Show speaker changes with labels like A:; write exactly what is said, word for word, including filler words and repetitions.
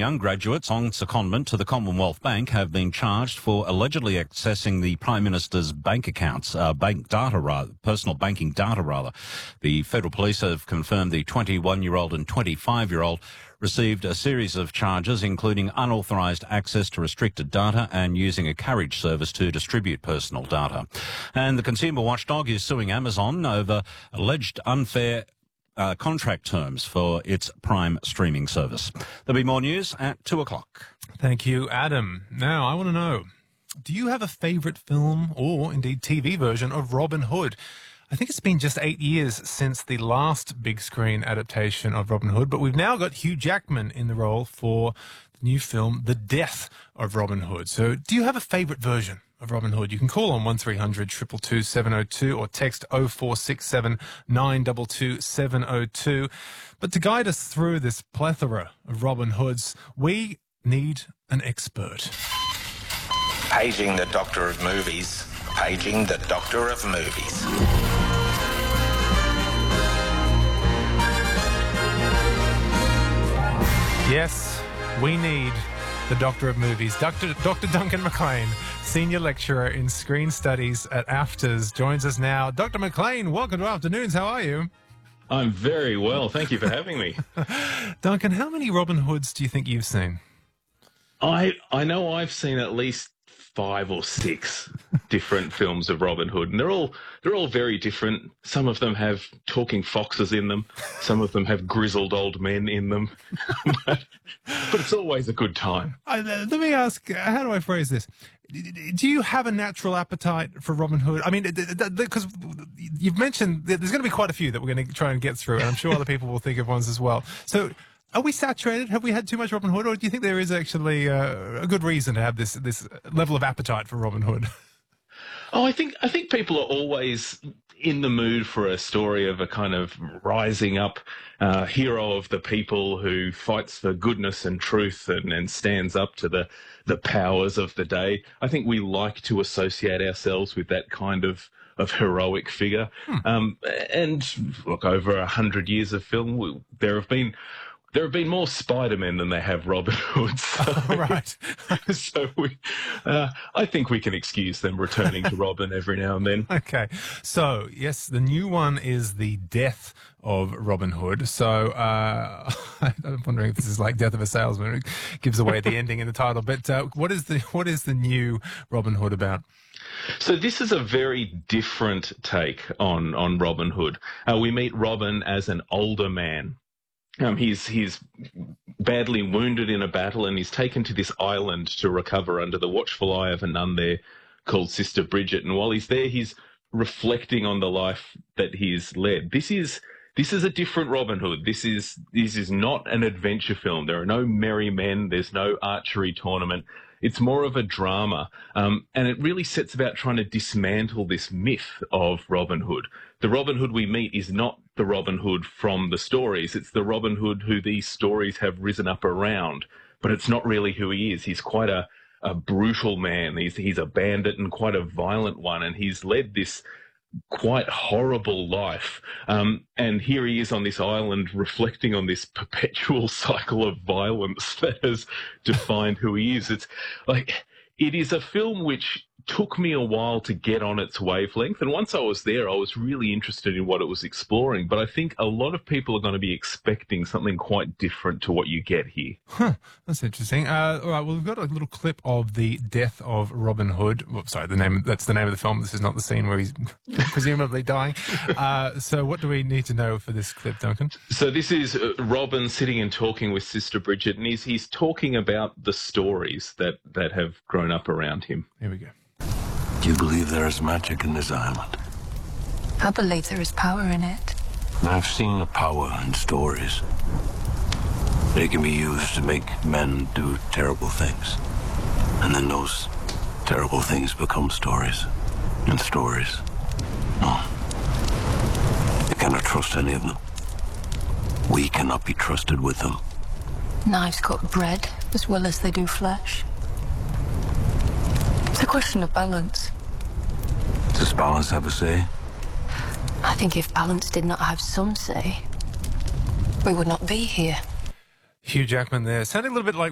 A: young graduates on secondment to the Commonwealth Bank have been charged for allegedly accessing the Prime Minister's bank accounts, uh, bank data rather, personal banking data rather. The Federal Police have confirmed the twenty-one-year-old and twenty-five-year-old received a series of charges, including unauthorised access to restricted data and using a carriage service to distribute personal data. And the Consumer Watchdog is suing Amazon over alleged unfair uh, contract terms for its Prime streaming service. There'll be more news at two o'clock.
B: Thank you, Adam. Now, I want to know, do you have a favourite film or indeed T V version of Robin Hood? I think it's been just eight years since the last big screen adaptation of Robin Hood, but we've now got Hugh Jackman in the role for the new film, The Death of Robin Hood. So do you have a favourite version of Robin Hood? You can call on one three hundred, two two two, seven oh two or text oh four six seven, nine two two, seven oh two. But to guide us through this plethora of Robin Hoods, we need an expert.
C: Paging the Doctor of Movies. Paging the Doctor of Movies.
B: Yes, we need the Doctor of Movies. Doctor Doctor Duncan McLean, Senior Lecturer in Screen Studies at AFTRS, joins us now. Doctor McLean, welcome to Afternoons. How are you?
D: I'm very well. Thank you for having me.
B: Duncan, how many Robin Hoods do you think you've seen?
D: I I know I've seen at least five or six different films of Robin Hood, and they're all they're all very different. Some of them have talking foxes in them. Some of them have grizzled old men in them. but, but it's always a good time.
B: Uh, let me ask, how do I phrase this? Do you have a natural appetite for Robin Hood? I mean, because you've mentioned there's going to be quite a few that we're going to try and get through, and I'm sure other people will think of ones as well. So, are we saturated? Have we had too much Robin Hood, or do you think there is actually uh, a good reason to have this this level of appetite for Robin Hood?
D: Oh, I think I think people are always in the mood for a story of a kind of rising up uh, hero of the people who fights for goodness and truth and, and stands up to the the powers of the day. I think we like to associate ourselves with that kind of of heroic figure. Hmm. Um, and look, over a hundred years of film, we, there have been. There have been more Spider-Men than they have Robin Hoods. So,
B: oh, right.
D: so we, uh, I think we can excuse them returning to Robin every now and then.
B: Okay. So, yes, the new one is The Death of Robin Hood. So, uh, I'm wondering if this is like Death of a Salesman. It gives away the ending in the title. But uh, what is the what is the new Robin Hood about?
D: So this is a very different take on, on Robin Hood. Uh, we meet Robin as an older man. Um, he's he's badly wounded in a battle, and he's taken to this island to recover under the watchful eye of a nun there called Sister Bridget. And while he's there, he's reflecting on the life that he's led. This is this is a different Robin Hood. This is this is not an adventure film. There are no merry men. There's no archery tournament. It's more of a drama, um, and it really sets about trying to dismantle this myth of Robin Hood. The Robin Hood we meet is not the Robin Hood from the stories. It's the Robin Hood who these stories have risen up around, but it's not really who he is. He's quite a, a brutal man. He's, he's a bandit and quite a violent one, and he's led this quite horrible life. Um, and here he is on this island reflecting on this perpetual cycle of violence that has defined who he is. It's like, it is a film which took me a while to get on its wavelength. And once I was there, I was really interested in what it was exploring. But I think a lot of people are going to be expecting something quite different to what you get here.
B: Huh, that's interesting. Uh, all right, well, we've got a little clip of The Death of Robin Hood. Well, sorry, the name, that's the name of the film. This is not the scene where he's presumably dying. Uh, so what do we need to know for this clip, Duncan?
D: So this is Robin sitting and talking with Sister Bridget, and he's, he's talking about the stories that, that have grown up around him.
B: Here we go.
E: Do you believe there is magic in this island?
F: I believe there is power in it.
E: I've seen the power in stories. They can be used to make men do terrible things. And then those terrible things become stories. And stories. No. You cannot trust any of them. We cannot be trusted with them.
F: Knives cut bread as well as they do flesh. It's a question of balance.
E: Does balance have a say?
F: I think if balance did not have some say, we would not be here.
B: Hugh Jackman there, sounding a little bit like